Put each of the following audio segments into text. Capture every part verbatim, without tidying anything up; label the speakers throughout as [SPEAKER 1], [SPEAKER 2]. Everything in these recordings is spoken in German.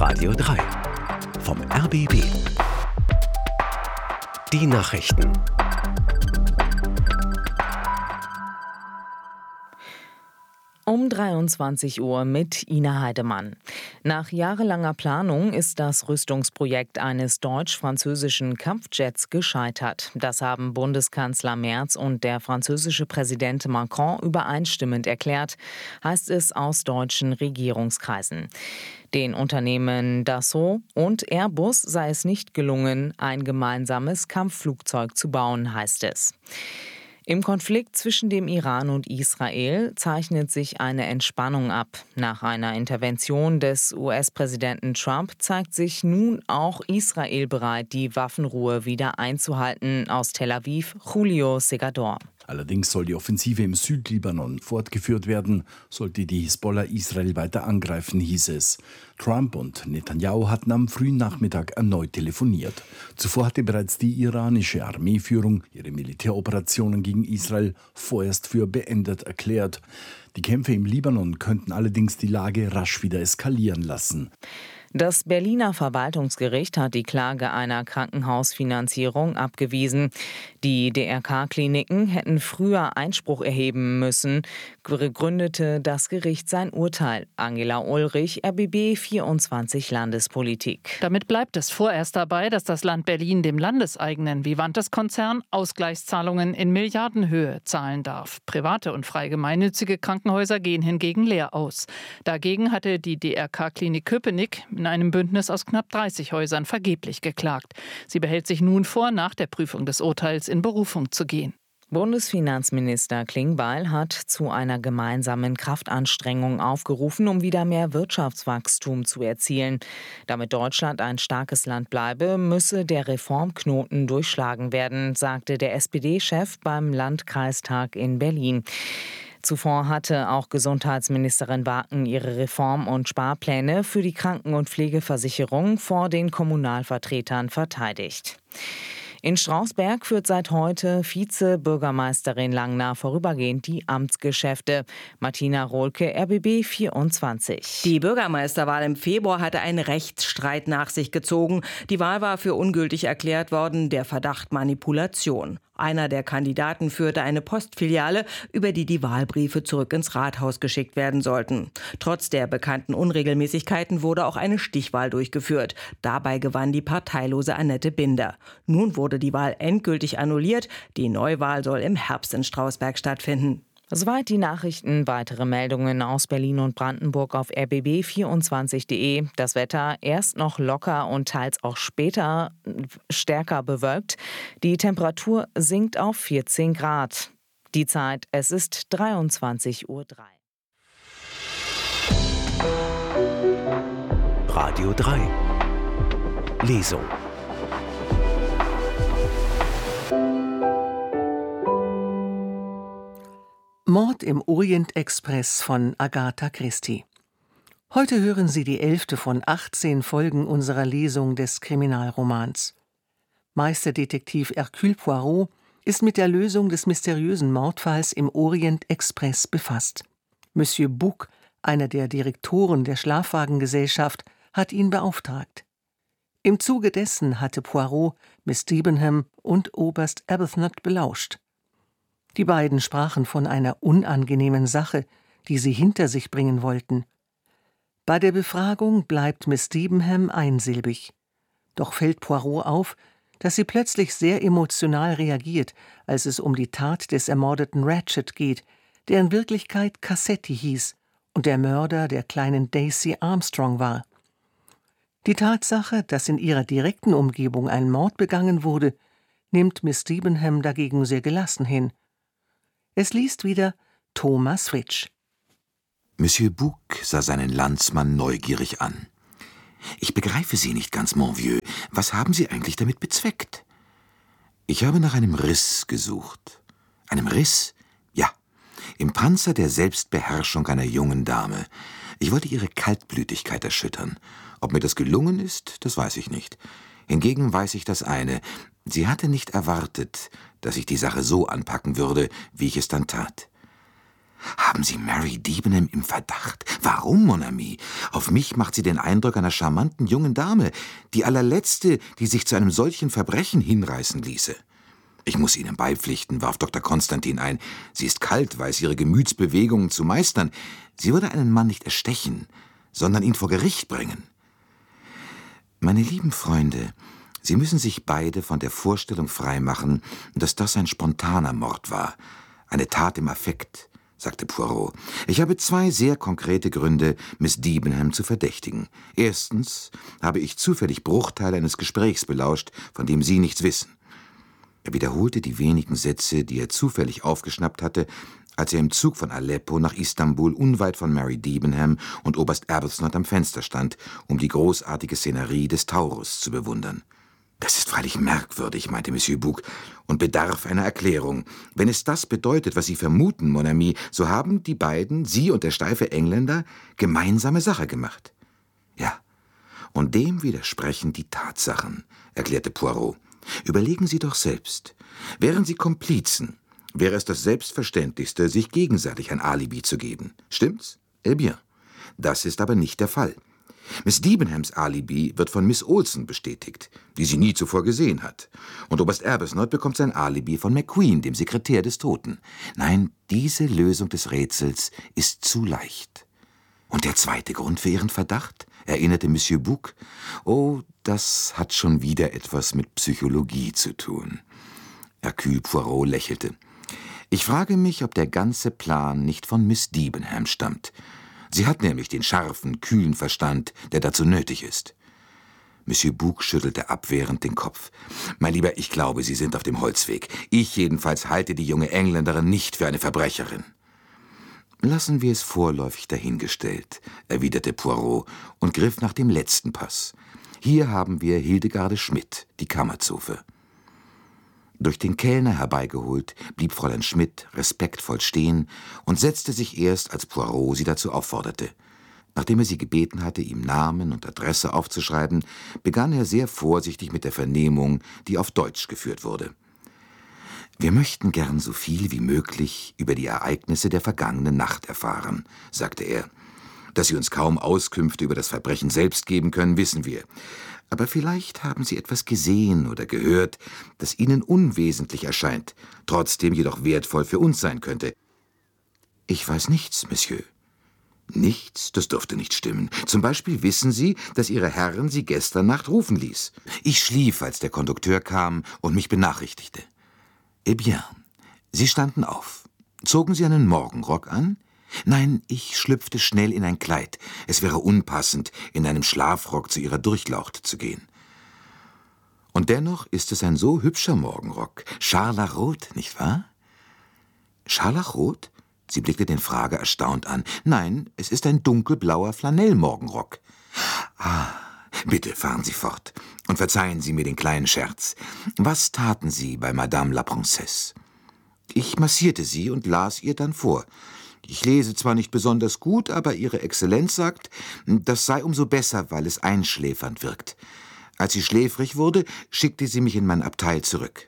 [SPEAKER 1] Radio drei. Vom R B B. Die Nachrichten.
[SPEAKER 2] Um dreiundzwanzig Uhr mit Ina Heidemann. Nach jahrelanger Planung ist das Rüstungsprojekt eines deutsch-französischen Kampfjets gescheitert. Das haben Bundeskanzler Merz und der französische Präsident Macron übereinstimmend erklärt, heißt es aus deutschen Regierungskreisen. Den Unternehmen Dassault und Airbus sei es nicht gelungen, ein gemeinsames Kampfflugzeug zu bauen, heißt es. Im Konflikt zwischen dem Iran und Israel zeichnet sich eine Entspannung ab. Nach einer Intervention des U S-Präsidenten Trump zeigt sich nun auch Israel bereit, die Waffenruhe wieder einzuhalten. Aus Tel Aviv, Julio Segador.
[SPEAKER 3] Allerdings soll die Offensive im Südlibanon fortgeführt werden, sollte die Hisbollah Israel weiter angreifen, hieß es. Trump und Netanyahu hatten am frühen Nachmittag erneut telefoniert. Zuvor hatte bereits die iranische Armeeführung ihre Militäroperationen gegen Israel vorerst für beendet erklärt. Die Kämpfe im Libanon könnten allerdings die Lage rasch wieder eskalieren lassen.
[SPEAKER 2] Das Berliner Verwaltungsgericht hat die Klage einer Krankenhausfinanzierung abgewiesen. Die D R K-Kliniken hätten früher Einspruch erheben müssen, begründete das Gericht sein Urteil. Angela Ulrich, R B B vierundzwanzig Landespolitik.
[SPEAKER 4] Damit bleibt es vorerst dabei, dass das Land Berlin dem landeseigenen Vivantes-Konzern Ausgleichszahlungen in Milliardenhöhe zahlen darf. Private und frei gemeinnützige Krankenhäuser gehen hingegen leer aus. Dagegen hatte die D R K-Klinik Köpenick in einem Bündnis aus knapp dreißig Häusern vergeblich geklagt. Sie behält sich nun vor, nach der Prüfung des Urteils in Berufung zu gehen.
[SPEAKER 2] Bundesfinanzminister Klingbeil hat zu einer gemeinsamen Kraftanstrengung aufgerufen, um wieder mehr Wirtschaftswachstum zu erzielen. Damit Deutschland ein starkes Land bleibe, müsse der Reformknoten durchschlagen werden, sagte der S P D-Chef beim Landkreistag in Berlin. Zuvor hatte auch Gesundheitsministerin Waken ihre Reform- und Sparpläne für die Kranken- und Pflegeversicherung vor den Kommunalvertretern verteidigt. In Strausberg führt seit heute Vizebürgermeisterin Langner vorübergehend die Amtsgeschäfte. Martina Rohlke, R B B vierundzwanzig.
[SPEAKER 5] Die Bürgermeisterwahl im Februar hatte einen Rechtsstreit nach sich gezogen. Die Wahl war für ungültig erklärt worden, der Verdacht Manipulation. Einer der Kandidaten führte eine Postfiliale, über die die Wahlbriefe zurück ins Rathaus geschickt werden sollten. Trotz der bekannten Unregelmäßigkeiten wurde auch eine Stichwahl durchgeführt. Dabei gewann die parteilose Annette Binder. Nun wurde die Wahl endgültig annulliert. Die Neuwahl soll im Herbst in Strausberg stattfinden.
[SPEAKER 2] Soweit die Nachrichten. Weitere Meldungen aus Berlin und Brandenburg auf r b b vierundzwanzig punkt de. Das Wetter erst noch locker und teils auch später stärker bewölkt. Die Temperatur sinkt auf vierzehn Grad. Die Zeit, es ist dreiundzwanzig Uhr drei.
[SPEAKER 1] Radio drei. Lesung.
[SPEAKER 6] Mord im Orient-Express von Agatha Christie. Heute hören Sie die elfte von achtzehn Folgen unserer Lesung des Kriminalromans. Meisterdetektiv Hercule Poirot ist mit der Lösung des mysteriösen Mordfalls im Orient-Express befasst. Monsieur Bouc, einer der Direktoren der Schlafwagengesellschaft, hat ihn beauftragt. Im Zuge dessen hatte Poirot Miss Debenham und Oberst Arbuthnot belauscht. Die beiden sprachen von einer unangenehmen Sache, die sie hinter sich bringen wollten. Bei der Befragung bleibt Miss Debenham einsilbig. Doch fällt Poirot auf, dass sie plötzlich sehr emotional reagiert, als es um die Tat des ermordeten Ratchet geht, der in Wirklichkeit Cassetti hieß und der Mörder der kleinen Daisy Armstrong war. Die Tatsache, dass in ihrer direkten Umgebung ein Mord begangen wurde, nimmt Miss Debenham dagegen sehr gelassen hin. Es liest wieder Thomas Fritsch.
[SPEAKER 7] Monsieur Bouc sah seinen Landsmann neugierig an. »Ich begreife Sie nicht ganz, mon vieux. Was haben Sie eigentlich damit bezweckt?« »Ich habe nach einem Riss gesucht.« »Einem Riss?« »Ja, im Panzer der Selbstbeherrschung einer jungen Dame. Ich wollte ihre Kaltblütigkeit erschüttern. Ob mir das gelungen ist, das weiß ich nicht. Hingegen weiß ich das eine: Sie hatte nicht erwartet, dass ich die Sache so anpacken würde, wie ich es dann tat. Haben Sie Mary Debenham im Verdacht? Warum, mon ami? Auf mich macht sie den Eindruck einer charmanten jungen Dame, die allerletzte, die sich zu einem solchen Verbrechen hinreißen ließe. Ich muss Ihnen beipflichten, warf Doktor Konstantin ein. Sie ist kalt, weiß ihre Gemütsbewegungen zu meistern. Sie würde einen Mann nicht erstechen, sondern ihn vor Gericht bringen. Meine lieben Freunde, Sie müssen sich beide von der Vorstellung freimachen, dass das ein spontaner Mord war, eine Tat im Affekt, sagte Poirot. Ich habe zwei sehr konkrete Gründe, Miss Debenham zu verdächtigen. Erstens habe ich zufällig Bruchteile eines Gesprächs belauscht, von dem Sie nichts wissen. Er wiederholte die wenigen Sätze, die er zufällig aufgeschnappt hatte, als er im Zug von Aleppo nach Istanbul unweit von Mary Debenham und Oberst Arbuthnot am Fenster stand, um die großartige Szenerie des Taurus zu bewundern. »Das ist freilich merkwürdig«, meinte Monsieur Bouc, »und bedarf einer Erklärung. Wenn es das bedeutet, was Sie vermuten, mon ami, so haben die beiden, Sie und der steife Engländer, gemeinsame Sache gemacht.« »Ja, und dem widersprechen die Tatsachen«, erklärte Poirot. »Überlegen Sie doch selbst. Wären Sie Komplizen, wäre es das Selbstverständlichste, sich gegenseitig ein Alibi zu geben. Stimmt's? Eh bien. Das ist aber nicht der Fall. Miss Debenhams Alibi wird von Miss Olsen bestätigt, die sie nie zuvor gesehen hat. Und Oberst Arbuthnot bekommt sein Alibi von McQueen, dem Sekretär des Toten. Nein, diese Lösung des Rätsels ist zu leicht. Und der zweite Grund für Ihren Verdacht, erinnerte Monsieur Bouc, oh, das hat schon wieder etwas mit Psychologie zu tun. Hercule Poirot lächelte. Ich frage mich, ob der ganze Plan nicht von Miss Debenham stammt. Sie hat nämlich den scharfen, kühlen Verstand, der dazu nötig ist. Monsieur Bouc schüttelte abwehrend den Kopf. »Mein Lieber, ich glaube, Sie sind auf dem Holzweg. Ich jedenfalls halte die junge Engländerin nicht für eine Verbrecherin.« »Lassen wir es vorläufig dahingestellt«, erwiderte Poirot und griff nach dem letzten Pass. »Hier haben wir Hildegarde Schmidt, die Kammerzofe.« Durch den Kellner herbeigeholt, blieb Fräulein Schmidt respektvoll stehen und setzte sich erst, als Poirot sie dazu aufforderte. Nachdem er sie gebeten hatte, ihm Namen und Adresse aufzuschreiben, begann er sehr vorsichtig mit der Vernehmung, die auf Deutsch geführt wurde. »Wir möchten gern so viel wie möglich über die Ereignisse der vergangenen Nacht erfahren«, sagte er. »Dass Sie uns kaum Auskünfte über das Verbrechen selbst geben können, wissen wir. Aber vielleicht haben Sie etwas gesehen oder gehört, das Ihnen unwesentlich erscheint, trotzdem jedoch wertvoll für uns sein könnte.« »Ich weiß nichts, Monsieur.« »Nichts? Das dürfte nicht stimmen. Zum Beispiel wissen Sie, dass Ihre Herrin Sie gestern Nacht rufen ließ. Ich schlief, als der Kondukteur kam und mich benachrichtigte.« »Eh bien, Sie standen auf. Zogen Sie einen Morgenrock an?« »Nein, ich schlüpfte schnell in ein Kleid. Es wäre unpassend, in einem Schlafrock zu Ihrer Durchlaucht zu gehen.« »Und dennoch ist es ein so hübscher Morgenrock. Scharlachrot, nicht wahr?« »Scharlachrot?« Sie blickte den Frager erstaunt an. »Nein, es ist ein dunkelblauer Flanellmorgenrock.« »Ah, bitte fahren Sie fort und verzeihen Sie mir den kleinen Scherz. Was taten Sie bei Madame la Princesse?« »Ich massierte sie und las ihr dann vor. Ich lese zwar nicht besonders gut, aber Ihre Exzellenz sagt, das sei umso besser, weil es einschläfernd wirkt. Als sie schläfrig wurde, schickte sie mich in mein Abteil zurück.«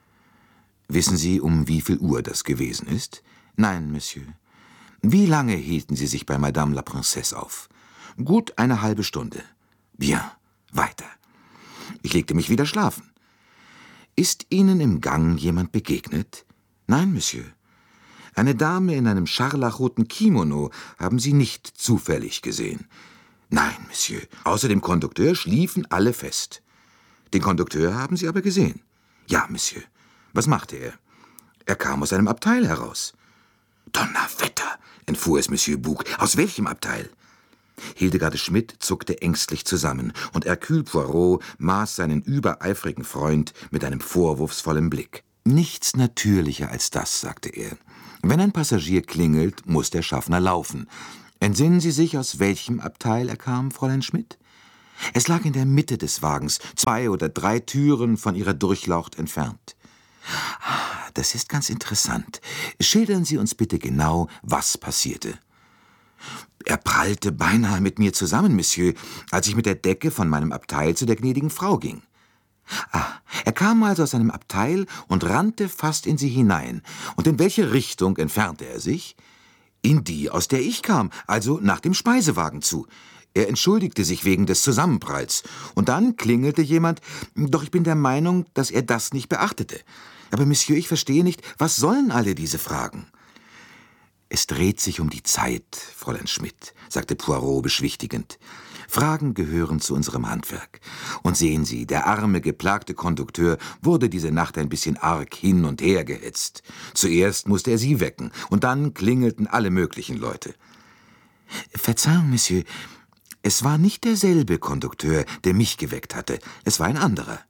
[SPEAKER 7] »Wissen Sie, um wie viel Uhr das gewesen ist?« »Nein, Monsieur.« »Wie lange hielten Sie sich bei Madame la Princesse auf?« »Gut eine halbe Stunde.« »Bien, weiter.« »Ich legte mich wieder schlafen.« »Ist Ihnen im Gang jemand begegnet?« »Nein, Monsieur.« »Eine Dame in einem scharlachroten Kimono haben Sie nicht zufällig gesehen?« »Nein, Monsieur. Außer dem Kondukteur schliefen alle fest.« »Den Kondukteur haben Sie aber gesehen?« »Ja, Monsieur.« »Was machte er?« »Er kam aus einem Abteil heraus.« »Donnerwetter«, entfuhr es Monsieur Bouc. »Aus welchem Abteil?« Hildegarde Schmidt zuckte ängstlich zusammen, und Hercule Poirot maß seinen übereifrigen Freund mit einem vorwurfsvollen Blick. »Nichts natürlicher als das«, sagte er. »Wenn ein Passagier klingelt, muss der Schaffner laufen. Entsinnen Sie sich, aus welchem Abteil er kam, Fräulein Schmidt?« »Es lag in der Mitte des Wagens, zwei oder drei Türen von Ihrer Durchlaucht entfernt.« »Ah, das ist ganz interessant. Schildern Sie uns bitte genau, was passierte.« »Er prallte beinahe mit mir zusammen, Monsieur, als ich mit der Decke von meinem Abteil zu der gnädigen Frau ging.« »Ah, er kam also aus seinem Abteil und rannte fast in sie hinein. Und in welche Richtung entfernte er sich?« In die, aus der ich kam, also nach dem Speisewagen zu. Er entschuldigte sich wegen des Zusammenpralls. Und dann klingelte jemand, doch ich bin der Meinung, dass er das nicht beachtete. Aber Monsieur, ich verstehe nicht, was sollen alle diese Fragen? Es dreht sich um die Zeit, Fräulein Schmidt, sagte Poirot beschwichtigend. Fragen gehören zu unserem Handwerk. Und sehen Sie, der arme, geplagte Kondukteur wurde diese Nacht ein bisschen arg hin und her gehetzt. Zuerst musste er Sie wecken, und dann klingelten alle möglichen Leute. Verzeihung, Monsieur, es war nicht derselbe Kondukteur, der mich geweckt hatte. Es war ein anderer.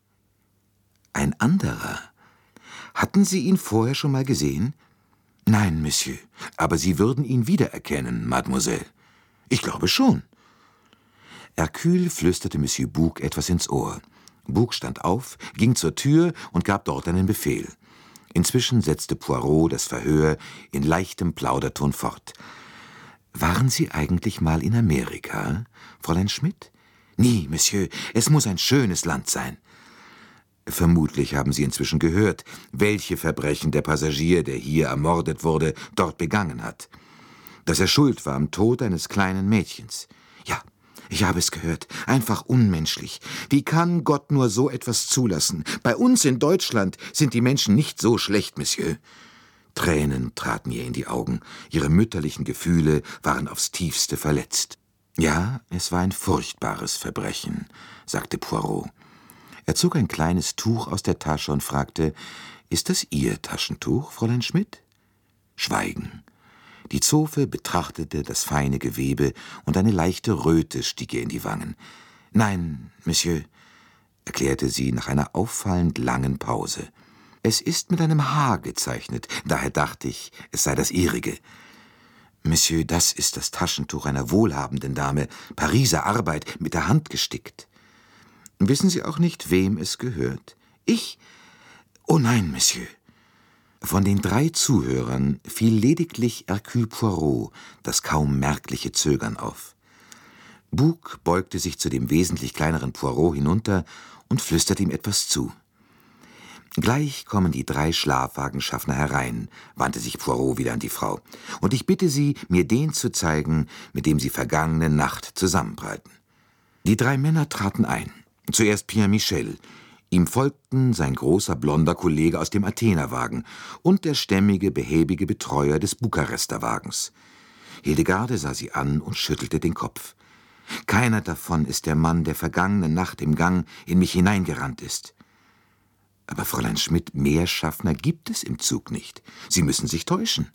[SPEAKER 7] Ein anderer? Hatten Sie ihn vorher schon mal gesehen? Nein, Monsieur, aber Sie würden ihn wiedererkennen, Mademoiselle. Ich glaube schon. Hercule flüsterte Monsieur Bouc etwas ins Ohr. Bouc stand auf, ging zur Tür und gab dort einen Befehl. Inzwischen setzte Poirot das Verhör in leichtem Plauderton fort. »Waren Sie eigentlich mal in Amerika, Fräulein Schmidt?« »Nie, Monsieur, es muss ein schönes Land sein.« »Vermutlich haben Sie inzwischen gehört, welche Verbrechen der Passagier, der hier ermordet wurde, dort begangen hat. Dass er schuld war am Tod eines kleinen Mädchens. Ja, ich habe es gehört. Einfach unmenschlich. Wie kann Gott nur so etwas zulassen? Bei uns in Deutschland sind die Menschen nicht so schlecht, Monsieur.« Tränen traten ihr in die Augen. Ihre mütterlichen Gefühle waren aufs tiefste verletzt. »Ja, es war ein furchtbares Verbrechen«, sagte Poirot. Er zog ein kleines Tuch aus der Tasche und fragte, »Ist das Ihr Taschentuch, Fräulein Schmidt?« Schweigen. Die Zofe betrachtete das feine Gewebe, und eine leichte Röte stieg ihr in die Wangen. »Nein, Monsieur«, erklärte sie nach einer auffallend langen Pause. »Es ist mit einem Haar gezeichnet, daher dachte ich, es sei das Ihrige.« »Monsieur, das ist das Taschentuch einer wohlhabenden Dame, Pariser Arbeit, mit der Hand gestickt.« »Wissen Sie auch nicht, wem es gehört?« »Ich? Oh nein, Monsieur.« Von den drei Zuhörern fiel lediglich Hercule Poirot das kaum merkliche Zögern auf. Bouc beugte sich zu dem wesentlich kleineren Poirot hinunter und flüsterte ihm etwas zu. »Gleich kommen die drei Schlafwagenschaffner herein«, wandte sich Poirot wieder an die Frau, »und ich bitte Sie, mir den zu zeigen, mit dem Sie vergangene Nacht zusammenprallten.« Die drei Männer traten ein. Zuerst Pierre Michel, ihm folgten sein großer blonder Kollege aus dem Athenerwagen und der stämmige, behäbige Betreuer des Bukarester Wagens. Hildegarde sah sie an und schüttelte den Kopf. »Keiner davon ist der Mann, der vergangene Nacht im Gang in mich hineingerannt ist.« »Aber Fräulein Schmidt, mehr Schaffner gibt es im Zug nicht. Sie müssen sich täuschen.«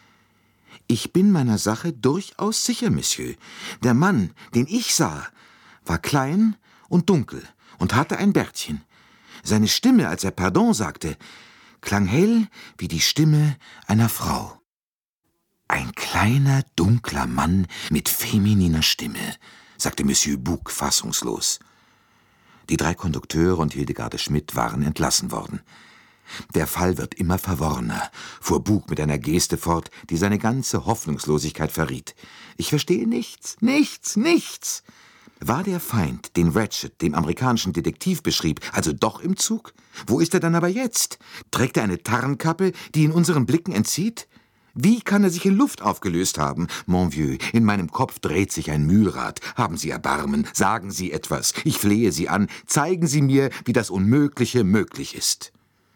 [SPEAKER 7] »Ich bin meiner Sache durchaus sicher, Monsieur. Der Mann, den ich sah, war klein und dunkel und hatte ein Bärtchen. Seine Stimme, als er Pardon sagte, klang hell wie die Stimme einer Frau.« »Ein kleiner, dunkler Mann mit femininer Stimme«, sagte Monsieur Bouc fassungslos. Die drei Kondukteure und Hildegarde Schmidt waren entlassen worden. »Der Fall wird immer verworrener«, fuhr Bouc mit einer Geste fort, die seine ganze Hoffnungslosigkeit verriet. »Ich verstehe nichts, nichts, nichts. War der Feind, den Ratchet, dem amerikanischen Detektiv beschrieb, also doch im Zug? Wo ist er dann aber jetzt? Trägt er eine Tarnkappe, die ihn unseren Blicken entzieht? Wie kann er sich in Luft aufgelöst haben? Mon vieux, in meinem Kopf dreht sich ein Mühlrad. Haben Sie Erbarmen, sagen Sie etwas. Ich flehe Sie an, zeigen Sie mir, wie das Unmögliche möglich ist.«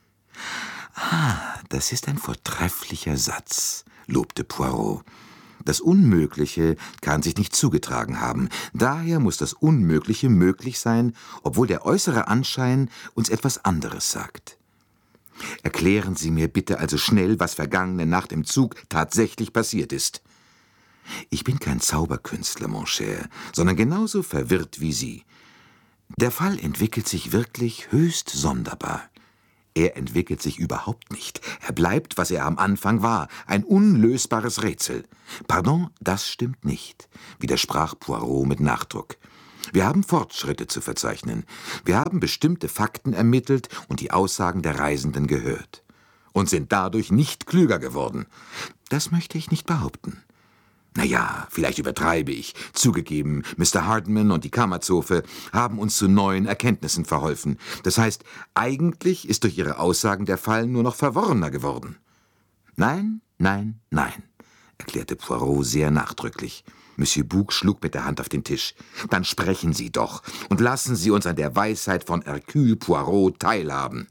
[SPEAKER 7] »Ah, das ist ein vortrefflicher Satz«, lobte Poirot. »Das Unmögliche kann sich nicht zugetragen haben. Daher muss das Unmögliche möglich sein, obwohl der äußere Anschein uns etwas anderes sagt. Erklären Sie mir bitte also schnell, was vergangene Nacht im Zug tatsächlich passiert ist.« »Ich bin kein Zauberkünstler, mon cher, sondern genauso verwirrt wie Sie. Der Fall entwickelt sich wirklich höchst sonderbar. Er entwickelt sich überhaupt nicht. Er bleibt, was er am Anfang war, ein unlösbares Rätsel.« »Pardon, das stimmt nicht«, widersprach Poirot mit Nachdruck. »Wir haben Fortschritte zu verzeichnen. Wir haben bestimmte Fakten ermittelt und die Aussagen der Reisenden gehört. Und sind dadurch nicht klüger geworden. Das möchte ich nicht behaupten. Na ja, vielleicht übertreibe ich. Zugegeben, Mister Hardman und die Kammerzofe haben uns zu neuen Erkenntnissen verholfen. Das heißt, eigentlich ist durch ihre Aussagen der Fall nur noch verworrener geworden. Nein, nein, nein. erklärte Poirot sehr nachdrücklich. Monsieur Bouc schlug mit der Hand auf den Tisch. »Dann sprechen Sie doch und lassen Sie uns an der Weisheit von Hercule Poirot teilhaben.«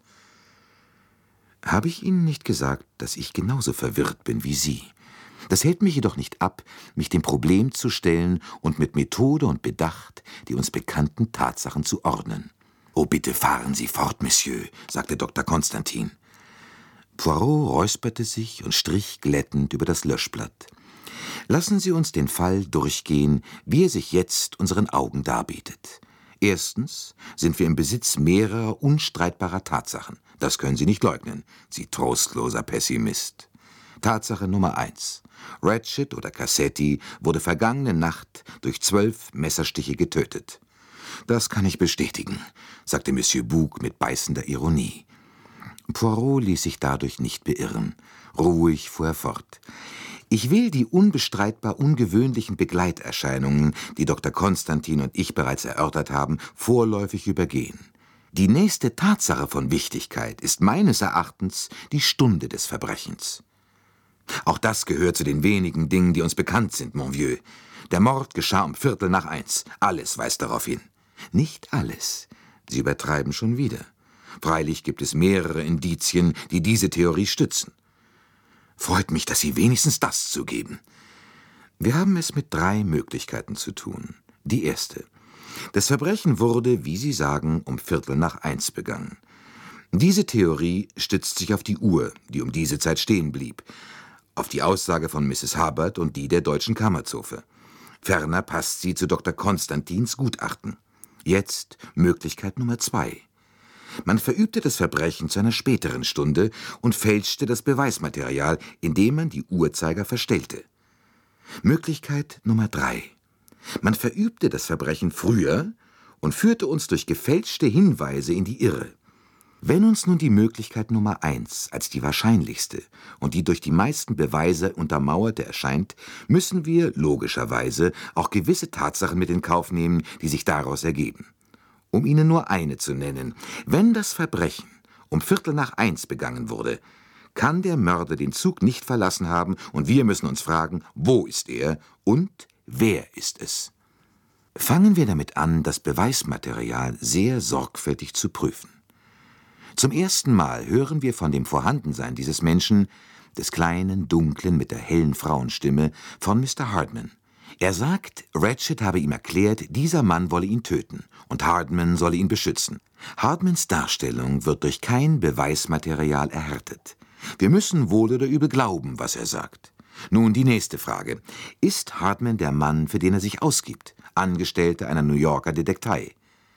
[SPEAKER 7] Habe ich Ihnen nicht gesagt, dass ich genauso verwirrt bin wie Sie? Das hält mich jedoch nicht ab, mich dem Problem zu stellen und mit Methode und Bedacht die uns bekannten Tatsachen zu ordnen. »Oh, bitte fahren Sie fort, Monsieur«, sagte Doktor Konstantin. Poirot räusperte sich und strich glättend über das Löschblatt. »Lassen Sie uns den Fall durchgehen, wie er sich jetzt unseren Augen darbietet. Erstens sind wir im Besitz mehrerer unstreitbarer Tatsachen. Das können Sie nicht leugnen, Sie trostloser Pessimist. Tatsache Nummer eins. Ratchet oder Cassetti wurde vergangene Nacht durch zwölf Messerstiche getötet. »Das kann ich bestätigen«, sagte Monsieur Bouc mit beißender Ironie. Poirot ließ sich dadurch nicht beirren. Ruhig fuhr er fort. »Ich will die unbestreitbar ungewöhnlichen Begleiterscheinungen, die Doktor Konstantin und ich bereits erörtert haben, vorläufig übergehen. Die nächste Tatsache von Wichtigkeit ist meines Erachtens die Stunde des Verbrechens. Auch das gehört zu den wenigen Dingen, die uns bekannt sind, mon vieux. Der Mord geschah um Viertel nach eins. Alles weist darauf hin.« »Nicht alles. Sie übertreiben schon wieder. Freilich gibt es mehrere Indizien, die diese Theorie stützen. Freut mich, dass Sie wenigstens das zugeben. Wir haben es mit drei Möglichkeiten zu tun. Die erste. Das Verbrechen wurde, wie Sie sagen, um Viertel nach eins begangen. Diese Theorie stützt sich auf die Uhr, die um diese Zeit stehen blieb, auf die Aussage von Misses Hubbard und die der Deutschen Kammerzofe. Ferner passt sie zu Doktor Konstantins Gutachten. Jetzt Möglichkeit Nummer zwei. Man verübte das Verbrechen zu einer späteren Stunde und fälschte das Beweismaterial, indem man die Uhrzeiger verstellte. Möglichkeit Nummer drei. Man verübte das Verbrechen früher und führte uns durch gefälschte Hinweise in die Irre. Wenn uns nun die Möglichkeit Nummer eins als die wahrscheinlichste und die durch die meisten Beweise untermauerte erscheint, müssen wir logischerweise auch gewisse Tatsachen mit in Kauf nehmen, die sich daraus ergeben. Um Ihnen nur eine zu nennen: Wenn das Verbrechen um Viertel nach eins begangen wurde, kann der Mörder den Zug nicht verlassen haben und wir müssen uns fragen, wo ist er und wer ist es? Fangen wir damit an, das Beweismaterial sehr sorgfältig zu prüfen. Zum ersten Mal hören wir von dem Vorhandensein dieses Menschen, des kleinen, dunklen, mit der hellen Frauenstimme, von Mister Hardman. Er sagt, Ratchet habe ihm erklärt, dieser Mann wolle ihn töten und Hardman solle ihn beschützen. Hardmans Darstellung wird durch kein Beweismaterial erhärtet. Wir müssen wohl oder übel glauben, was er sagt. Nun die nächste Frage. Ist Hardman der Mann, für den er sich ausgibt? Angestellter einer New Yorker Detektei?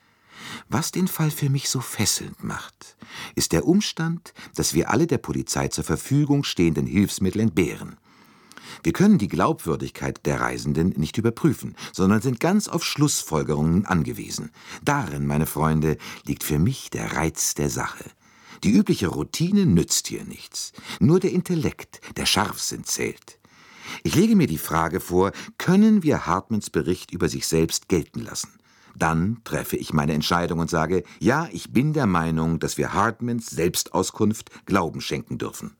[SPEAKER 7] Was den Fall für mich so fesselnd macht, ist der Umstand, dass wir alle der Polizei zur Verfügung stehenden Hilfsmittel entbehren. Wir können die Glaubwürdigkeit der Reisenden nicht überprüfen, sondern sind ganz auf Schlussfolgerungen angewiesen. Darin, meine Freunde, liegt für mich der Reiz der Sache. Die übliche Routine nützt hier nichts. Nur der Intellekt, der Scharfsinn zählt. Ich lege mir die Frage vor, können wir Hardmans Bericht über sich selbst gelten lassen? Dann treffe ich meine Entscheidung und sage, ja, ich bin der Meinung, dass wir Hardmans Selbstauskunft Glauben schenken dürfen.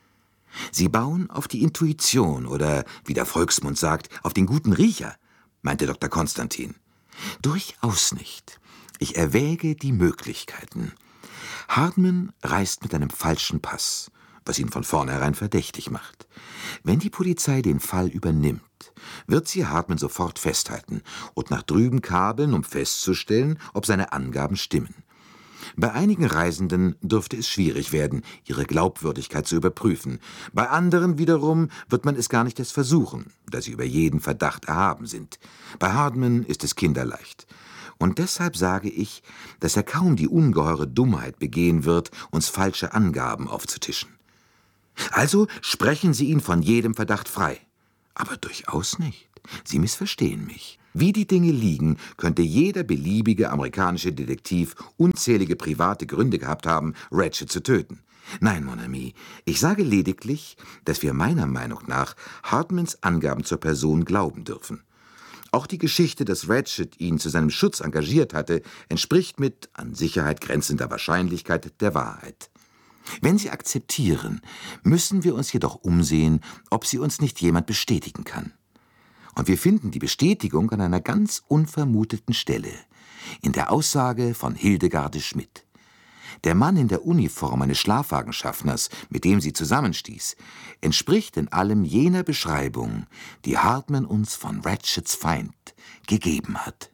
[SPEAKER 7] Sie bauen auf die Intuition oder, wie der Volksmund sagt, auf den guten Riecher, meinte Doktor Konstantin. Durchaus nicht. Ich erwäge die Möglichkeiten. Hardman reist mit einem falschen Pass, was ihn von vornherein verdächtig macht. Wenn die Polizei den Fall übernimmt, wird sie Hardman sofort festhalten und nach drüben kabeln, um festzustellen, ob seine Angaben stimmen. Bei einigen Reisenden dürfte es schwierig werden, ihre Glaubwürdigkeit zu überprüfen. Bei anderen wiederum wird man es gar nicht erst versuchen, da sie über jeden Verdacht erhaben sind. Bei Hardman ist es kinderleicht. Und deshalb sage ich, dass er kaum die ungeheure Dummheit begehen wird, uns falsche Angaben aufzutischen. Also sprechen Sie ihn von jedem Verdacht frei. Aber durchaus nicht. Sie missverstehen mich. Wie die Dinge liegen, könnte jeder beliebige amerikanische Detektiv unzählige private Gründe gehabt haben, Ratchet zu töten. Nein, mon ami, ich sage lediglich, dass wir meiner Meinung nach Hardmans Angaben zur Person glauben dürfen. Auch die Geschichte, dass Ratchet ihn zu seinem Schutz engagiert hatte, entspricht mit an Sicherheit grenzender Wahrscheinlichkeit der Wahrheit. Wenn Sie akzeptieren, müssen wir uns jedoch umsehen, ob sie uns nicht jemand bestätigen kann. Und wir finden die Bestätigung an einer ganz unvermuteten Stelle, in der Aussage von Hildegarde Schmidt. Der Mann in der Uniform eines Schlafwagenschaffners, mit dem sie zusammenstieß, entspricht in allem jener Beschreibung, die Hardman uns von Ratchets Feind gegeben hat.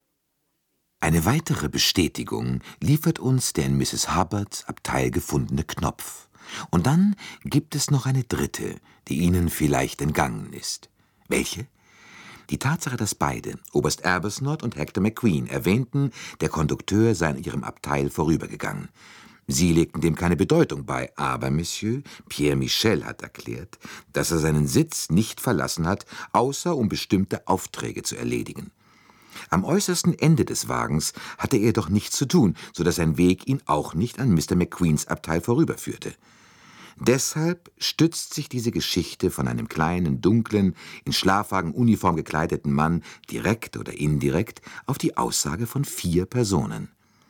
[SPEAKER 7] Eine weitere Bestätigung liefert uns der in Misses Hubbards Abteil gefundene Knopf. Und dann gibt es noch eine dritte, die Ihnen vielleicht entgangen ist. Welche? Die Tatsache, dass beide, Oberst Arbuthnot und Hector McQueen, erwähnten, der Kondukteur sei an ihrem Abteil vorübergegangen. Sie legten dem keine Bedeutung bei, aber Monsieur Pierre Michel hat erklärt, dass er seinen Sitz nicht verlassen hat, außer um bestimmte Aufträge zu erledigen. Am äußersten Ende des Wagens hatte er jedoch nichts zu tun, so dass sein Weg ihn auch nicht an Mister McQueens Abteil vorüberführte. Deshalb stützt sich diese Geschichte von einem kleinen, dunklen, in Schlafwagenuniform gekleideten Mann direkt oder indirekt auf die Aussage von vier Personen.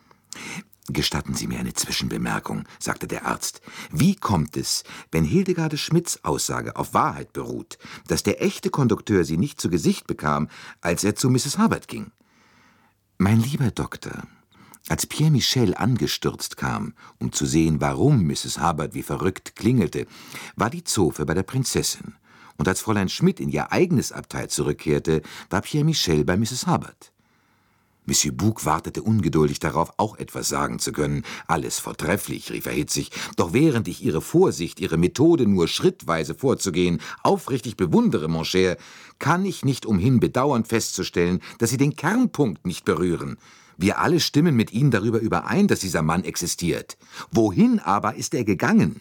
[SPEAKER 7] »Gestatten Sie mir eine Zwischenbemerkung«, sagte der Arzt. »Wie kommt es, wenn Hildegarde Schmidts Aussage auf Wahrheit beruht, dass der echte Kondukteur sie nicht zu Gesicht bekam, als er zu Misses Hubbard ging?« »Mein lieber Doktor, als Pierre Michel angestürzt kam, um zu sehen, warum Misses Hubbard wie verrückt klingelte, war die Zofe bei der Prinzessin. Und als Fräulein Schmidt in ihr eigenes Abteil zurückkehrte, war Pierre Michel bei Misses Hubbard.« Monsieur Bouc wartete ungeduldig darauf, auch etwas sagen zu können. »Alles vortrefflich«, rief er hitzig, »doch während ich Ihre Vorsicht, Ihre Methode, nur schrittweise vorzugehen, aufrichtig bewundere, mon cher, kann ich nicht umhin bedauernd festzustellen, dass Sie den Kernpunkt nicht berühren. Wir alle stimmen mit Ihnen darüber überein, dass dieser Mann existiert. Wohin aber ist er gegangen?«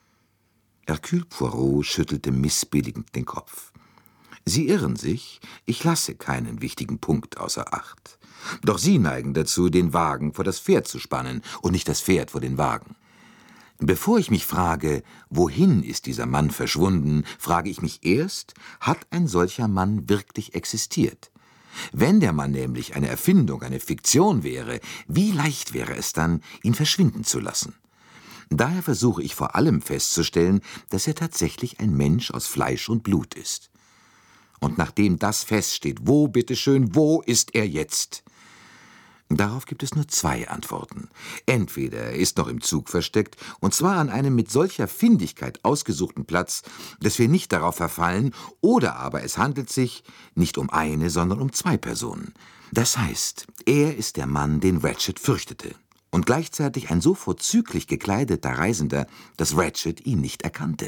[SPEAKER 7] Hercule Poirot schüttelte missbilligend den Kopf. »Sie irren sich, ich lasse keinen wichtigen Punkt außer Acht. Doch Sie neigen dazu, den Wagen vor das Pferd zu spannen und nicht das Pferd vor den Wagen. Bevor ich mich frage, wohin ist dieser Mann verschwunden, frage ich mich erst, hat ein solcher Mann wirklich existiert? Wenn der Mann nämlich eine Erfindung, eine Fiktion wäre, wie leicht wäre es dann, ihn verschwinden zu lassen? Daher versuche ich vor allem festzustellen, dass er tatsächlich ein Mensch aus Fleisch und Blut ist. Und nachdem das feststeht, wo, bitteschön, wo ist er jetzt? Darauf gibt es nur zwei Antworten. Entweder er ist noch im Zug versteckt, und zwar an einem mit solcher Findigkeit ausgesuchten Platz, dass wir nicht darauf verfallen, oder aber es handelt sich nicht um eine, sondern um zwei Personen. Das heißt, er ist der Mann, den Ratchet fürchtete, und gleichzeitig ein so vorzüglich gekleideter Reisender, dass Ratchet ihn nicht erkannte.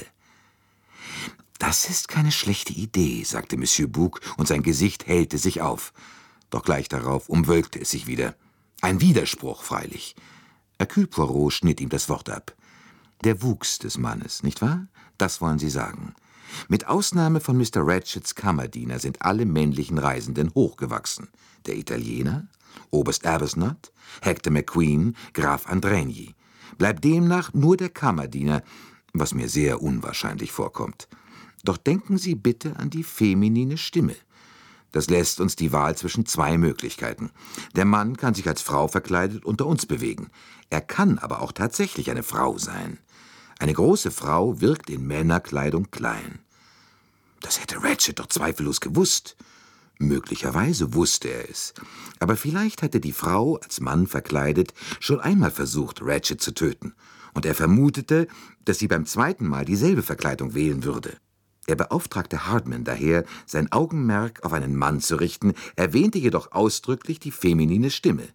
[SPEAKER 7] »Das ist keine schlechte Idee«, sagte Monsieur Bouc, und sein Gesicht hellte sich auf. Doch gleich darauf umwölkte es sich wieder. Ein Widerspruch, freilich. Hercule Poirot schnitt ihm das Wort ab. Der Wuchs des Mannes, nicht wahr? Das wollen Sie sagen. Mit Ausnahme von Mister Ratchets Kammerdiener sind alle männlichen Reisenden hochgewachsen. Der Italiener, Oberst Arbuthnot, Hector McQueen, Graf Andrigny. Bleibt demnach nur der Kammerdiener, was mir sehr unwahrscheinlich vorkommt. Doch denken Sie bitte an die feminine Stimme. Das lässt uns die Wahl zwischen zwei Möglichkeiten. Der Mann kann sich als Frau verkleidet unter uns bewegen. Er kann aber auch tatsächlich eine Frau sein. Eine große Frau wirkt in Männerkleidung klein. Das hätte Ratchet doch zweifellos gewusst. Möglicherweise wusste er es. Aber vielleicht hatte die Frau, als Mann verkleidet, schon einmal versucht, Ratchet zu töten. Und er vermutete, dass sie beim zweiten Mal dieselbe Verkleidung wählen würde. Er beauftragte Hardman daher, sein Augenmerk auf einen Mann zu richten, erwähnte jedoch ausdrücklich die feminine Stimme.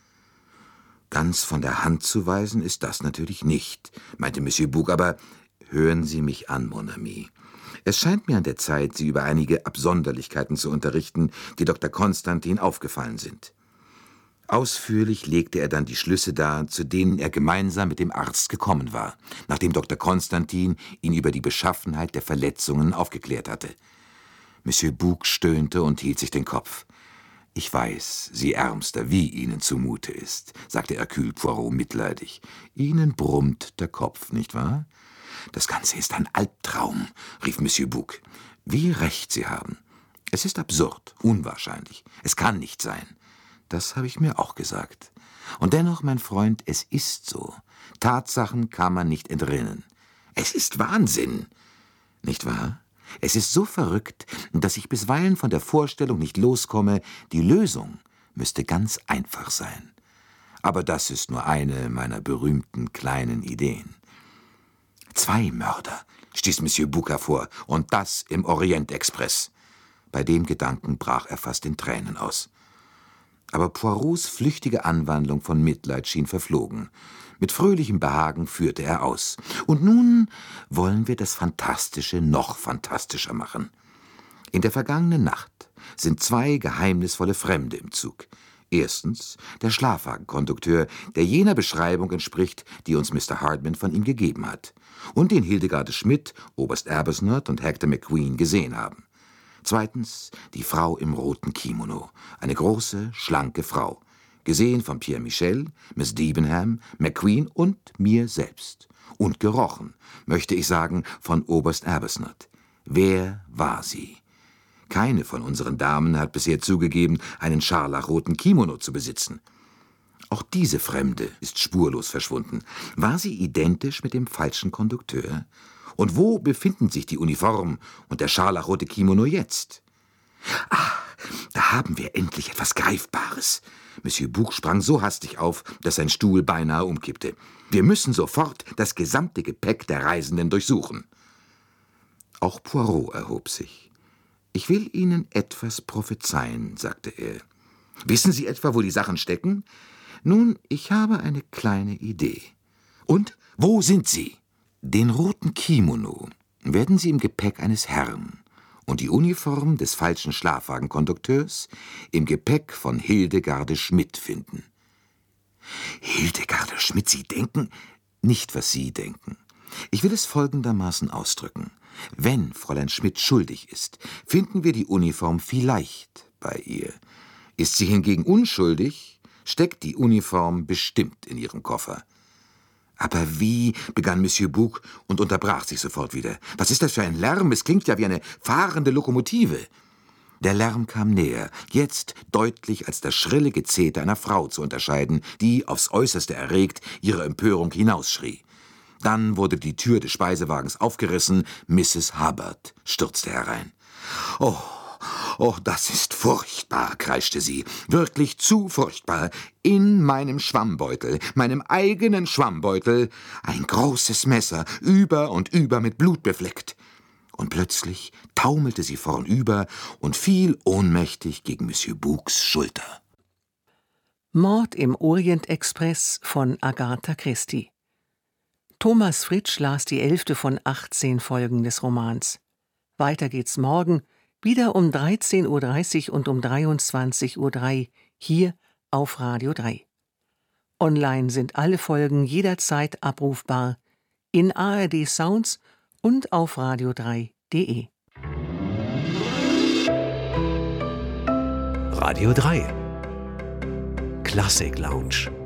[SPEAKER 7] »Ganz von der Hand zu weisen ist das natürlich nicht«, meinte Monsieur Bouc, »aber hören Sie mich an, mon ami. Es scheint mir an der Zeit, Sie über einige Absonderlichkeiten zu unterrichten, die Doktor Konstantin aufgefallen sind.« Ausführlich legte er dann die Schlüsse dar, zu denen er gemeinsam mit dem Arzt gekommen war, nachdem Doktor Konstantin ihn über die Beschaffenheit der Verletzungen aufgeklärt hatte. Monsieur Bouc stöhnte und hielt sich den Kopf. »Ich weiß, Sie Ärmster, wie Ihnen zumute ist«, sagte Hercule Poirot mitleidig. »Ihnen brummt der Kopf, nicht wahr?« »Das Ganze ist ein Albtraum«, rief Monsieur Bouc. »Wie recht Sie haben. Es ist absurd, unwahrscheinlich. Es kann nicht sein. Das habe ich mir auch gesagt. Und dennoch, mein Freund, es ist so. Tatsachen kann man nicht entrinnen. Es ist Wahnsinn, nicht wahr? Es ist so verrückt, dass ich bisweilen von der Vorstellung nicht loskomme, die Lösung müsste ganz einfach sein. Aber das ist nur eine meiner berühmten kleinen Ideen. Zwei Mörder, stieß Monsieur Bouc hervor, und das im Orient-Express. Bei dem Gedanken brach er fast in Tränen aus. Aber Poirots flüchtige Anwandlung von Mitleid schien verflogen. Mit fröhlichem Behagen führte er aus. Und nun wollen wir das Fantastische noch fantastischer machen. In der vergangenen Nacht sind zwei geheimnisvolle Fremde im Zug. Erstens der Schlafwagenkondukteur, der jener Beschreibung entspricht, die uns Mister Hardman von ihm gegeben hat. Und den Hildegarde Schmidt, Oberst Arbuthnot und Hector McQueen gesehen haben. Zweitens die Frau im roten Kimono, eine große, schlanke Frau, gesehen von Pierre Michel, Miss Debenham, McQueen und mir selbst. Und gerochen, möchte ich sagen, von Oberst Arbuthnot. Wer war sie? Keine von unseren Damen hat bisher zugegeben, einen scharlachroten Kimono zu besitzen. Auch diese Fremde ist spurlos verschwunden. War sie identisch mit dem falschen Kondukteur? Und wo befinden sich die Uniform und der scharlachrote Kimono jetzt? Ach, da haben wir endlich etwas Greifbares. Monsieur Bouc sprang so hastig auf, dass sein Stuhl beinahe umkippte. Wir müssen sofort das gesamte Gepäck der Reisenden durchsuchen. Auch Poirot erhob sich. »Ich will Ihnen etwas prophezeien«, sagte er. »Wissen Sie etwa, wo die Sachen stecken? Nun, ich habe eine kleine Idee.« »Und, wo sind sie?« »Den roten Kimono werden Sie im Gepäck eines Herrn und die Uniform des falschen Schlafwagenkondukteurs im Gepäck von Hildegarde Schmidt finden.« »Hildegarde Schmidt, Sie denken?« »Nicht, was Sie denken. Ich will es folgendermaßen ausdrücken. Wenn Fräulein Schmidt schuldig ist, finden wir die Uniform vielleicht bei ihr. Ist sie hingegen unschuldig, steckt die Uniform bestimmt in ihrem Koffer.« »Aber wie?« begann Monsieur Bouc und unterbrach sich sofort wieder. »Was ist das für ein Lärm? Es klingt ja wie eine fahrende Lokomotive.« Der Lärm kam näher, jetzt deutlich als das schrille Gezeter einer Frau zu unterscheiden, die, aufs Äußerste erregt, ihre Empörung hinausschrie. Dann wurde die Tür des Speisewagens aufgerissen, Misses Hubbard stürzte herein. »Oh, oh, das ist furchtbar«, kreischte sie, »wirklich zu furchtbar. In meinem Schwammbeutel, meinem eigenen Schwammbeutel, ein großes Messer, über und über mit Blut befleckt.« Und plötzlich taumelte sie vornüber und fiel ohnmächtig gegen Monsieur Boucs Schulter.
[SPEAKER 6] Mord im Orient-Express von Agatha Christie. Thomas Fritsch las die elfte von achtzehn Folgen des Romans. Weiter geht's morgen, wieder um dreizehn Uhr dreißig und um dreiundzwanzig Uhr drei, hier auf Radio drei. Online sind alle Folgen jederzeit abrufbar, in A R D Sounds und auf radio drei punkt de.
[SPEAKER 1] Radio drei Klassik Lounge.